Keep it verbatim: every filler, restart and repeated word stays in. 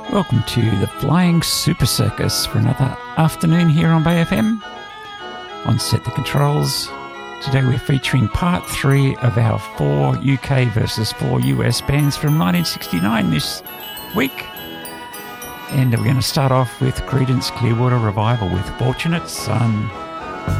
Welcome to the Flying Super Circus for another afternoon here on Bay F M. On Set the Controls, today we're featuring part three of our four U K versus four U S bands from nineteen sixty-nine this week. And we're going to start off with Creedence Clearwater Revival with Fortunate Son.